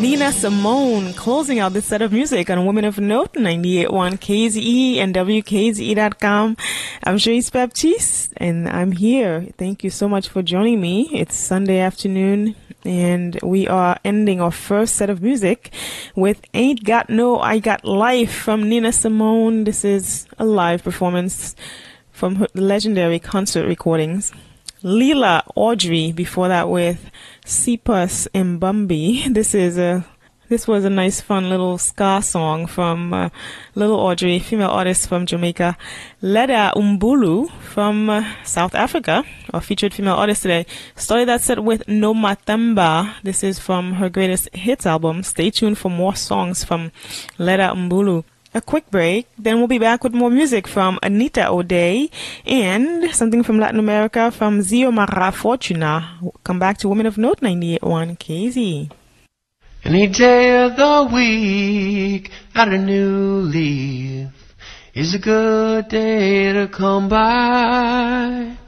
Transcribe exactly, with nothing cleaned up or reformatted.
Nina Simone closing out this set of music on Women of Note, ninety-eight point one K Z E and W K Z E dot com. I'm Cherise Baptiste, and I'm here. Thank you so much for joining me. It's Sunday afternoon, and we are ending our first set of music with Ain't Got No, I Got Life from Nina Simone. This is a live performance from her legendary concert recordings. Leela Audrey before that with Cephas Mbambi. This is a this was a nice fun little ska song from uh, Little Audrey, female artist from Jamaica. Leda Umbulu from uh, South Africa, our featured female artist today. Started that set with No Matemba. This is from her greatest hits album. Stay tuned for more songs from Leda Umbulu. A quick break, then we'll be back with more music from Anita O'Day and something from Latin America from Xiomara Fortuna. Come back to Women of Note, ninety-eight point one K Z. Any day of the week, got a new leaf, is a good day to come by.